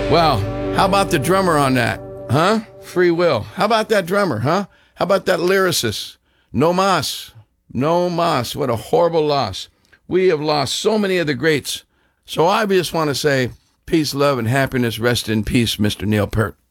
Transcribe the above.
Well, how about the drummer on that? Huh? Free Will. How about that drummer, huh? How about that lyricist? No mas. No mas. What a horrible loss. We have lost so many of the greats. So I just want to say peace, love, and happiness. Rest in peace, Mr. Neil Peart.